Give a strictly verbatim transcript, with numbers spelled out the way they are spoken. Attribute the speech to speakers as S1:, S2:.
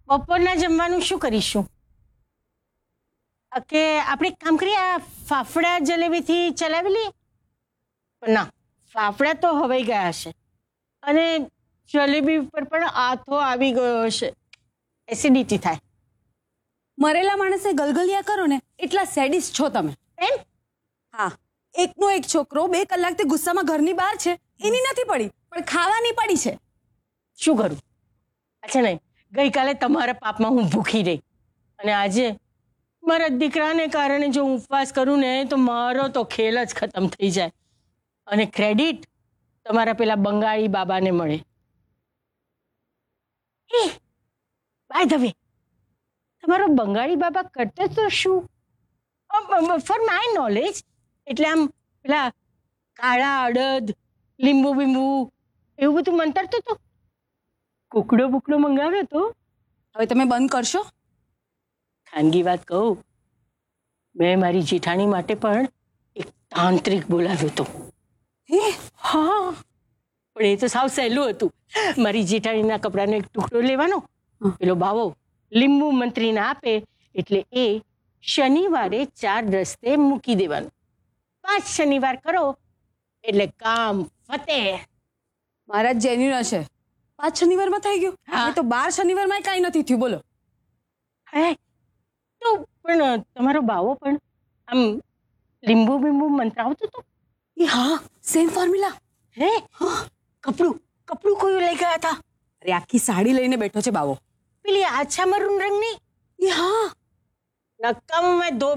S1: બપોરના જમવાનું શું કરીશું? કે આપણે એક કામ કરીએ, આ ફાફડા જલેબીથી ચલાવી લઈએ? ના, ફાફડા તો હવાઈ ગયા હશે અને જલેબી ઉપર પણ આથો આવી ગયો હશે, એસિડિટી થાય.
S2: મરેલા માણસે ગલગલિયા કરો ને એટલા સેડિસ્ટ છો તમે.
S1: એમ?
S2: હા, એકનો એક છોકરો બે કલાકથી ગુસ્સામાં ઘરની બહાર છે, એની નથી પડી પણ ખાવાની પડી છે.
S1: શું કરું? અચ્છા નહીં, ગઈકાલે તમારા પાપમાં હું ભૂખી રહી અને આજે મારા દીકરાને કારણે જો હું ઉપવાસ કરું ને તો મારો તો ખેલ જ ખતમ થઈ જાય અને ક્રેડિટ તમારા પેલા બંગાળી બાબાને મળે. એ બાય ધ વે, તમારો બંગાળી બાબા કરતો તો શું? ફોર માય નોલેજ, એટલે આમ પેલા કાળા અડદ, લીંબુ બીંબુ એવું બધું મંતરતો તો. કુકડો બુકડો મંગાવ્યો તો.
S2: હવે તમે બંધ કરશો?
S1: ખાનગી વાત કહું, મેં મારી જેઠાણી માટે પણ એક તાંત્રિક બોલાવ્યો હતો.
S2: હે?
S1: હા, પણ એ તો સાવ સહેલું હતું. મારી જેઠાણીના કપડાનો એક ટુકડો લેવાનો, પેલો બાવો લીંબુ મંત્રીને આપે એટલે એ શનિવારે ચાર રસ્તે મૂકી દેવાનું. પાંચ શનિવાર કરો એટલે કામ ફતે.
S2: મારા જ જેન્યુન હશે. પાંચ શનિવારમાં થઈ ગયું?
S1: હા.
S2: એ તો બાર શનિવારમાં કાંઈ નથી થયું. બોલો.
S1: હે તો પણ તમારો બાવો પણ આમ લીંબુ બીંબુ મંત્રાવતો હતો.
S2: એ હા, સેમ ફોર્મ્યુલા.
S1: હે? કપડું કપડું કોઈ લઈ ગયા હતા?
S2: અરે આખી સાડી લઈને બેઠો છે બાવો.
S1: પેલી આછા મરૂન રંગની?
S2: એ હા.
S1: નક્કામ મેં દો